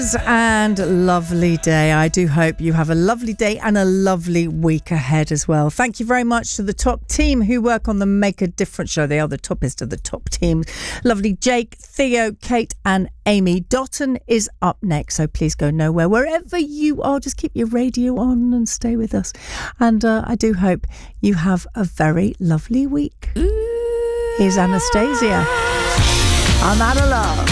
And lovely day. I do hope you have a lovely day and a lovely week ahead as well. Thank you very much to the top team who work on the Make a Difference show. They are the toppest of the top teams. Lovely Jake, Theo, Kate and Amy. Dotton is up next, so please go nowhere. Wherever you are, just keep your radio on and stay with us. And I do hope you have a very lovely week. Here's Anastasia. I'm out of love.